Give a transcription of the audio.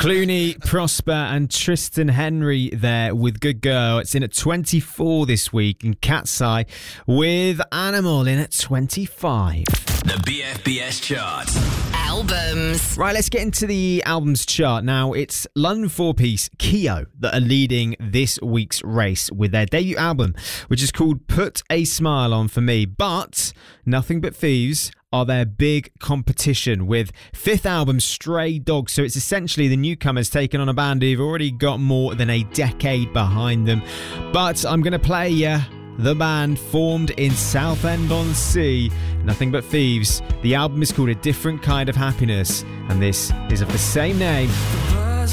Clooney, Prosper and Tristan Henry there with Good Girl. It's in at 24 this week, and Cat's Eye with Animal in at 25. The BFBS chart. Albums. Right, let's get into the albums chart. Now, it's London four-piece Keo that are leading this week's race with their debut album, which is called Put a Smile On For Me. But Nothing But Thieves are their big competition with fifth album Stray Dogs. So it's essentially the newcomers taking on a band who've already got more than a decade behind them. But I'm going to play you the band formed in Southend-on-Sea, Nothing But Thieves. The album is called A Different Kind of Happiness, and this is of the same name.